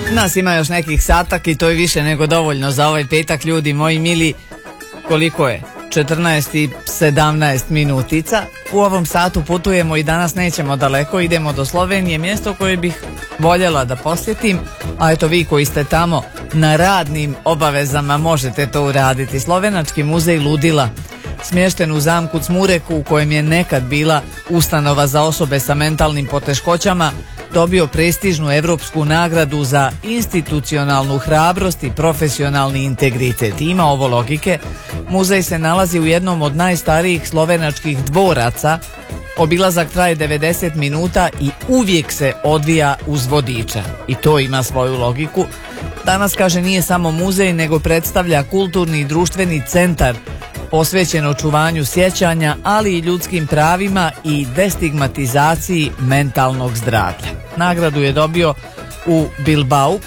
Nas ima još nekih satak i to je više nego dovoljno za ovaj petak, ljudi moji mili. Koliko je? 14 i 17 minutica. U ovom satu putujemo i danas nećemo daleko, idemo do Slovenije, mjesto koje bih voljela da posjetim, a eto vi koji ste tamo na radnim obavezama možete to uraditi. Slovenački muzej ludila, smješten u zamku Cmureku, u kojem je nekad bila ustanova za osobe sa mentalnim poteškoćama, dobio prestižnu evropsku nagradu za institucionalnu hrabrost i profesionalni integritet. Ima ovo logike. Muzej se nalazi u jednom od najstarijih slovenačkih dvoraca. Obilazak traje 90 minuta i uvijek se odvija uz vodiča. I to ima svoju logiku. Danas, kaže, nije samo muzej, nego predstavlja kulturni i društveni centar posvećen očuvanju sjećanja, ali i ljudskim pravima i destigmatizaciji mentalnog zdravlja. Nagradu je dobio u Bilbao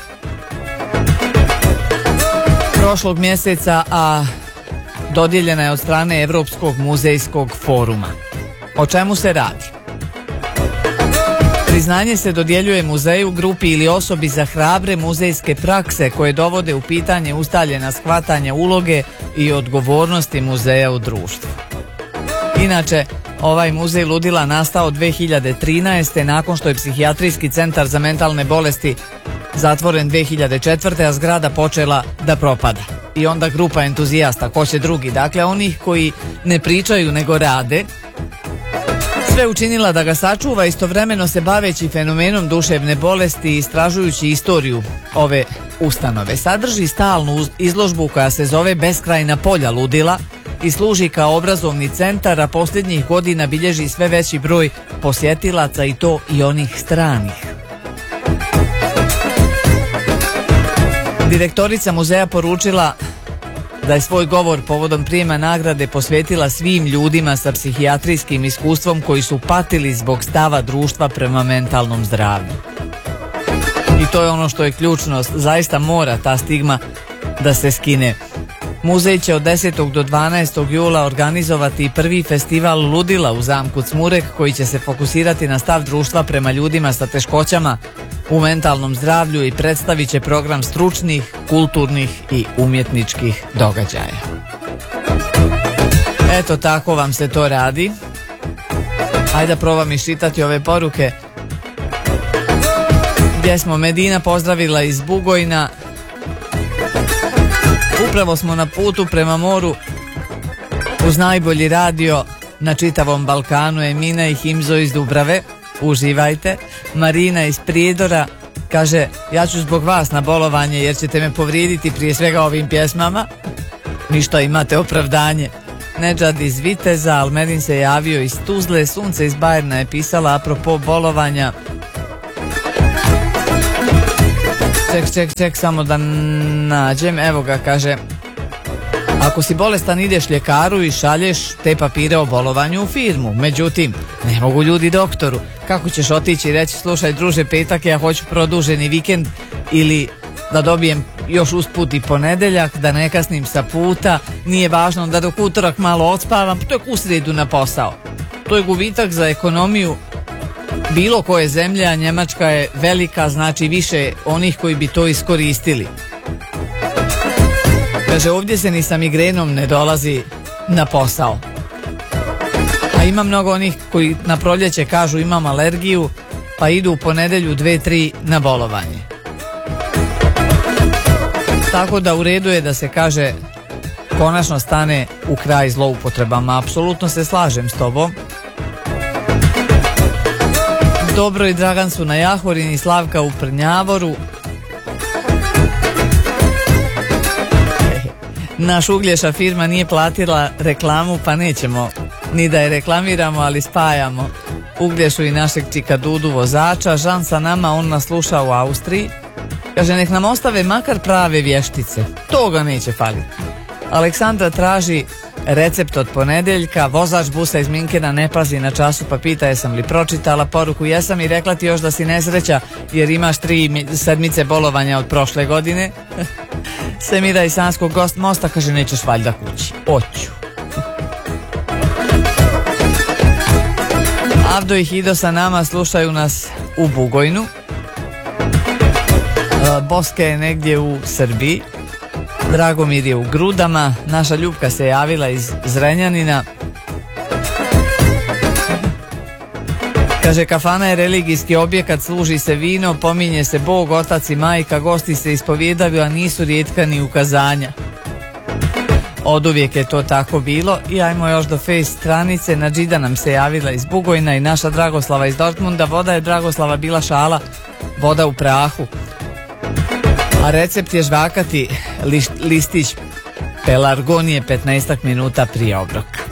prošlog mjeseca, a dodijeljena je od strane Europskog muzejskog foruma. O čemu se radi? Priznanje se dodjeljuje muzeju, grupi ili osobi za hrabre muzejske prakse koje dovode u pitanje ustaljena shvatanja uloge i odgovornosti muzeja u društvu. Inače, ovaj muzej ludila nastao 2013. nakon što je psihijatrijski centar za mentalne bolesti zatvoren 2004. a zgrada počela da propada. I onda grupa entuzijasta, ko će drugi, dakle onih koji ne pričaju nego rade, sve učinila da ga sačuva, istovremeno se baveći fenomenom duševne bolesti i istražujući istoriju ove ustanove. Sadrži stalnu izložbu koja se zove Beskrajna polja ludila i služi kao obrazovni centar, a posljednjih godina bilježi sve veći broj posjetilaca i to i onih stranih. Direktorica muzeja poručila da je svoj govor povodom prijema nagrade posvetila svim ljudima sa psihijatrijskim iskustvom koji su patili zbog stava društva prema mentalnom zdravlju. I to je ono što je ključno, zaista mora ta stigma da se skine. Muzej će od 10. do 12. jula organizovati i prvi festival ludila u zamku Cmurek, koji će se fokusirati na stav društva prema ljudima sa teškoćama u mentalnom zdravlju i predstavit će program stručnih, kulturnih i umjetničkih događaja. Eto, tako vam se to radi. Ajde da probam iščitati ove poruke. Gdje smo Medina pozdravila iz Bugojna. Upravo smo na putu prema moru uz najbolji radio na čitavom Balkanu. Emina i Himzo iz Dubrave. Uživajte. Marina iz Prijedora kaže, ja ću zbog vas na bolovanje jer ćete me povrijediti prije svega ovim pjesmama. Ništa, imate opravdanje. Nedžad iz Viteza, Almedin se javio iz Tuzle, Sunce iz Bajerna je pisala apropo bolovanja. Ček, samo da nađem, evo ga, kaže, ako si bolestan ideš ljekaru i šalješ te papire o bolovanju u firmu. Međutim, ne mogu ljudi doktoru. Kako ćeš otići i reći, slušaj druže, petak ja hoću produženi vikend ili da dobijem još usput i ponedeljak, da ne kasnim sa puta, nije važno da dok utorak malo odspavam, to je u srijedu na posao. To je gubitak za ekonomiju bilo koje zemlje, a Njemačka je velika, znači više onih koji bi to iskoristili. Kaže, ovdje se ni sa migrenom ne dolazi na posao. A ima mnogo onih koji na proljeće kažu imam alergiju, pa idu u ponedjelju 2-3 na bolovanje. Tako da u redu je da se kaže konačno stane u kraj zloupotrebama. Apsolutno se slažem s tobom. Dobro i Dragan su na Jahorini, Slavka u Prnjavoru. Naš Uglješa firma nije platila reklamu, pa nećemo ni da je reklamiramo, ali spajamo Uglješu i našeg čika Dudu vozača. Žan sa nama, on nas sluša u Austriji. Kaže, nek nam ostave makar prave vještice, toga neće faliti. Aleksandra traži recept od ponedeljka. Vozač busa iz Minkena ne pazi na času pa pita jesam li pročitala poruku. Jesam i rekla ti još da si nesreća jer imaš 3 sedmice bolovanja od prošle godine. Semira iz Sanskog Gost mosta kaže, nećeš valjda kući. Oću. Avdo i Hido sa nama slušaju nas u Bugojnu. Boska je negdje u Srbiji, Dragomir je u Grudama, naša Ljupka se javila iz Zrenjanina. Kaže, kafana je religijski objekat, služi se vino, pominje se Bog, otac i majka, gosti se ispovijedaju, a nisu rijetka ni ukazanja. Oduvijek je to tako bilo. I ajmo još do face stranice. Nadžida nam se javila iz Bugojna i naša Dragoslava iz Dortmunda. Voda je, Dragoslava, bila šala, voda u prahu. A recept je žvakati listić pelargonije 15 minuta prije obroka.